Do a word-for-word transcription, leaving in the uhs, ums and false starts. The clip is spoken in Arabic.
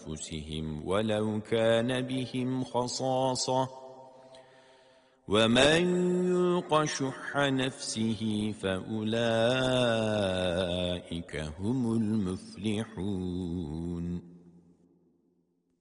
أنفسهم ولو كان بهم خصاصة ومن يوق شح نفسه فأولئك هم المفلحون